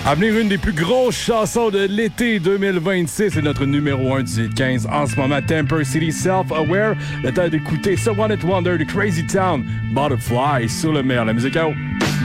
À venir, une des plus grosses chansons de l'été 2026 c'est notre numéro 1 du 15. En ce moment, Temper City Self-Aware. Le temps d'écouter So One It Wonder de Crazy Town, Butterfly sur le meilleur. La musique à haut.